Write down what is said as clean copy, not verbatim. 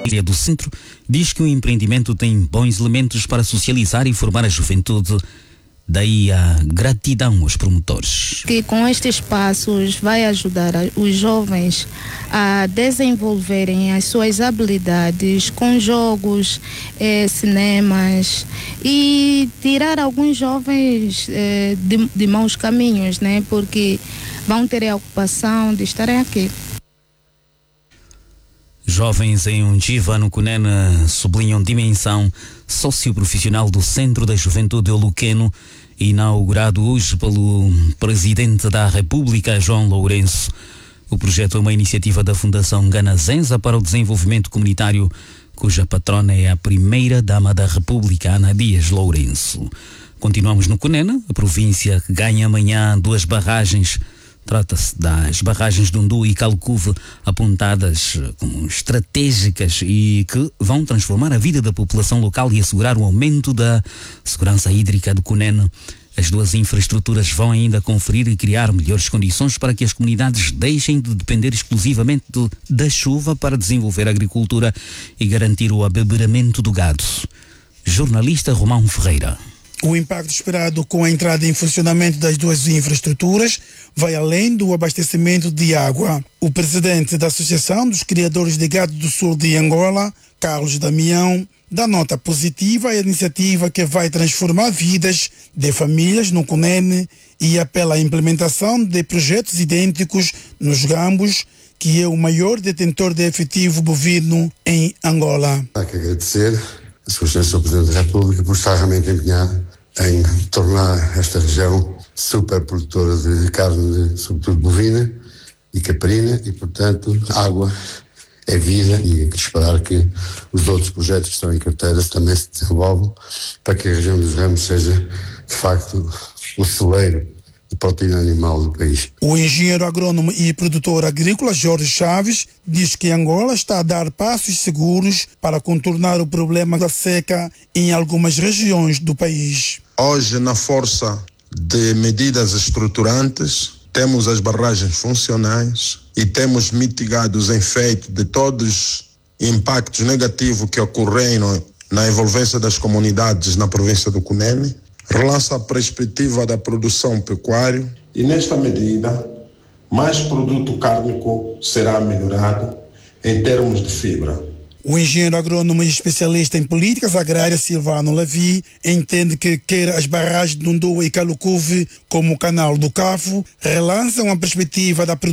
do centro diz que o empreendimento tem bons elementos para socializar e formar a juventude. Daí a gratidão aos promotores. Que com estes espaços vai ajudar os jovens a desenvolverem as suas habilidades com jogos, cinemas e tirar alguns jovens de maus caminhos, né? Porque vão ter a ocupação de estarem aqui. Jovens em Undiva, no Cunene, sublinham dimensão socioprofissional do Centro da Juventude Oluqueno, inaugurado hoje pelo Presidente da República, João Lourenço. O projeto é uma iniciativa da Fundação Ganazenza para o Desenvolvimento Comunitário, cuja patrona é a Primeira-Dama da República, Ana Dias Lourenço. Continuamos no Cunene, a província que ganha amanhã 2 barragens. Trata-se das barragens de Undu e Calcuve, apontadas como estratégicas e que vão transformar a vida da população local e assegurar o aumento da segurança hídrica do Cunene. As 2 infraestruturas vão ainda conferir e criar melhores condições para que as comunidades deixem de depender exclusivamente da chuva para desenvolver a agricultura e garantir o abeberamento do gado. Jornalista Romão Ferreira. O impacto esperado com a entrada em funcionamento das 2 infraestruturas vai além do abastecimento de água. O presidente da Associação dos Criadores de Gado do Sul de Angola, Carlos Damião, dá nota positiva à iniciativa que vai transformar vidas de famílias no Cunene e apela à implementação de projetos idênticos nos Gambos, que é o maior detentor de efetivo bovino em Angola. Há que agradecer a Sua Excelência o Presidente da República por estar realmente empenhado em tornar esta região super produtora de carne, sobretudo bovina e caprina, e portanto água é vida, e é que esperar que os outros projetos que estão em carteira também se desenvolvam para que a região dos Ramos seja de facto o celeiro de proteína animal do país. O engenheiro agrônomo e produtor agrícola Jorge Chaves diz que Angola está a dar passos seguros para contornar o problema da seca em algumas regiões do país. Hoje, na força de medidas estruturantes, temos as barragens funcionais e temos mitigado os efeitos de todos os impactos negativos que ocorreram na envolvência das comunidades na província do Cunene. Relança a perspectiva da produção pecuária e, nesta medida, mais produto cárnico será melhorado em termos de fibra. O engenheiro agrônomo e especialista em políticas agrárias Silvano Levi entende que quer as barragens de Undu e Calucuve como o canal do Cafo relançam a perspectiva da produção